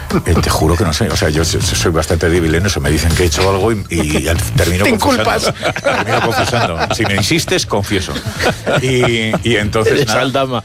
Te juro que no sé. O sea, yo soy bastante débil en eso. Me dicen que he hecho algo y termino confesando. Termino confesando. Si me insistes, confieso. Y entonces... Saldama.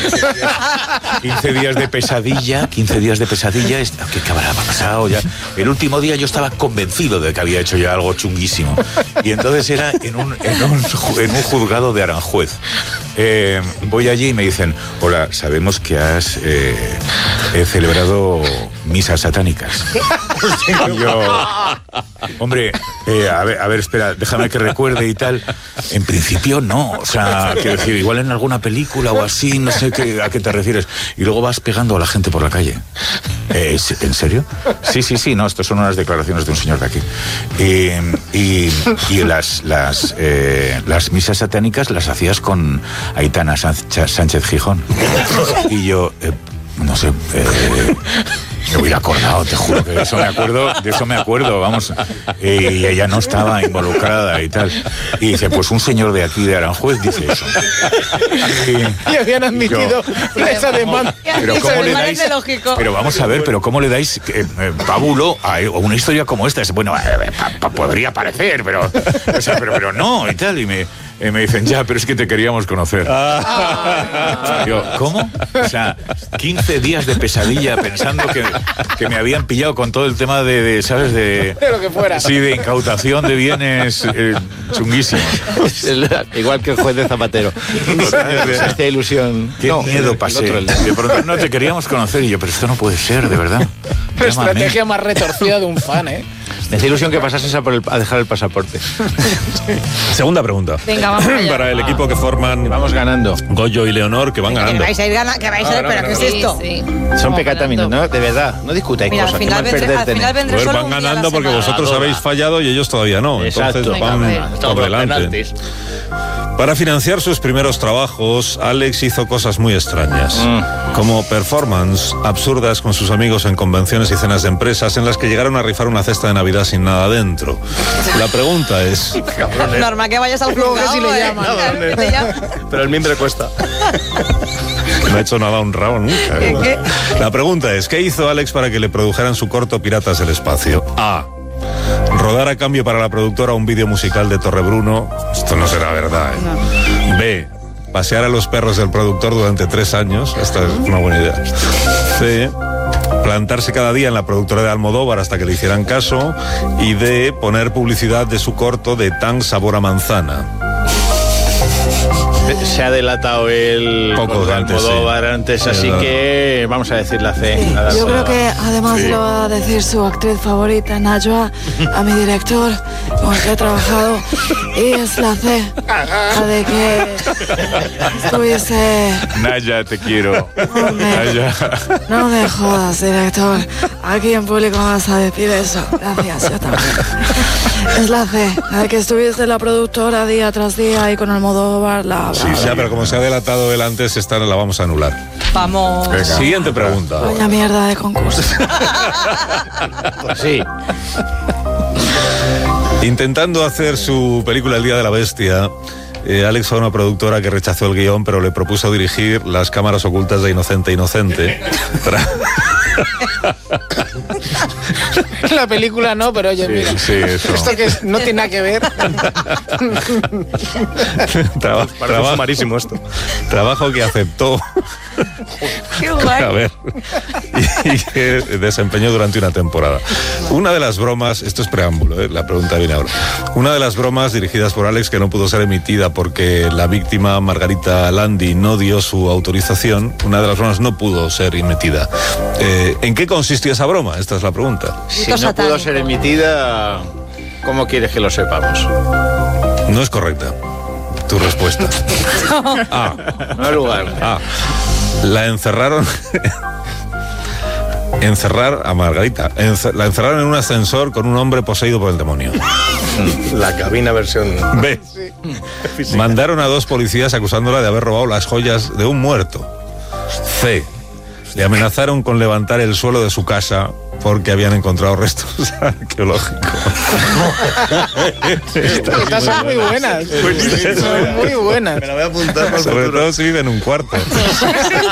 15 días de pesadilla. ¿Qué habrá pasado ya? El último día yo estaba convencido de que había hecho ya algo chunguísimo. Y entonces era en un juzgado de Aranjuez. Voy allí y me dicen: hola, sabemos que has celebrado misas satánicas. Y yo, hombre, a ver, espera, déjame que recuerde y tal. En principio no, o sea, quiero decir, igual en alguna película o así, no sé a qué te refieres. Y luego vas pegando a la gente por la calle. ¿En serio? Sí, no, estas son unas declaraciones de un señor de aquí. Y las misas satánicas las hacías con Aitana Sánchez Gijón. Y yo, no sé, me hubiera acordado, te juro que de eso me acuerdo, vamos. Y ella no estaba involucrada y tal. Y dice, pues un señor de aquí de Aranjuez dice eso. Y habían admitido esa demanda. Pero ¿cómo le dais? Pero vamos a ver, pero ¿cómo le dais pábulo a una historia como esta? Bueno, podría parecer, pero no y tal. Y me dicen, ya, pero es que te queríamos conocer. Yo, ¿cómo? O sea, 15 días de pesadilla pensando que me habían pillado con todo el tema de ¿sabes? De lo que fuera. Sí, de incautación de bienes chunguísimos. Igual que el juez de Zapatero. Esta ilusión. Qué miedo pasé. De pronto, no te queríamos conocer. Y yo, pero esto no puede ser, de verdad. La estrategia más retorcida de un fan, ¿eh? Me hace ilusión que pasases a dejar el pasaporte. Segunda pregunta. Venga, vamos allá. Para el equipo que forman... Vamos ganando. Goyo y Leonor, que van ganando. Que vais a ir, pero ¿qué es esto? Sí. Son pecataminos, ¿no? De verdad, no discutáis Mira, cosas. al final vendré Pues solo van un día a la ganando porque semana. vosotros habéis fallado y ellos todavía no. Exacto. Entonces van por delante. Para financiar sus primeros trabajos, Alex hizo cosas muy extrañas, como performance absurdas con sus amigos en convenciones y cenas de empresas en las que llegaron a rifar una cesta de Navidad sin nada dentro. La pregunta es... Normal que vayas al juzgado, si le llaman. Pero el mimbre cuesta. No ha hecho nada honrado nunca. ¿Qué? La pregunta es, ¿qué hizo Alex para que le produjeran su corto Piratas del Espacio? A. Rodar a cambio para la productora un vídeo musical de Torrebruno. Esto no será verdad, ¿eh? No. B. Pasear a los perros del productor durante 3 años. Esta es una buena idea. C. Plantarse cada día en la productora de Almodóvar hasta que le hicieran caso. Y D. Poner publicidad de su corto de Tan sabor a manzana. Se ha delatado el Poco antes, Almodóvar antes, así que vamos a decir la C. Sí, yo creo que además lo va a decir su actriz favorita, Najwa, a mi director con el que he trabajado, y es la C, la de que estuviese... Naya, te quiero. No me jodas, director. Aquí en público vas a decir eso. Gracias, yo también. Es la C, la de que estuviese la productora día tras día y con Almodóvar, Sí, pero como se ha delatado él antes, esta la vamos a anular. Vamos. Venga. Siguiente pregunta. Vaya mierda de concurso. Sí. Intentando hacer su película El Día de la Bestia, Alex fue a una productora que rechazó el guión, pero le propuso dirigir Las cámaras ocultas de Inocente Inocente. La película no, pero oye, mira. Sí, eso. Esto que no tiene nada que ver. Trabajo marísimo esto. Trabajo que aceptó. Qué guay. A ver. Y que desempeñó durante una temporada. Una de las bromas, esto es preámbulo, la pregunta viene ahora. Una de las bromas dirigidas por Alex que no pudo ser emitida porque la víctima Margarita Landi no dio su autorización, una de las bromas no pudo ser emitida. ¿En qué consistió esa broma? Esta es la pregunta. Si no pudo ser emitida, ¿cómo quieres que lo sepamos? No es correcta tu respuesta. A. No hay lugar. A. La encerraron... Encerrar a Margarita. La encerraron en un ascensor con un hombre poseído por el demonio. La cabina versión... B. Mandaron a 2 policías acusándola de haber robado las joyas de un muerto. C. Le amenazaron con levantar el suelo de su casa porque habían encontrado restos arqueológicos. Estas son muy buenas. Son muy buenas. Me la voy a apuntar. Sobre todo si vive en un cuarto.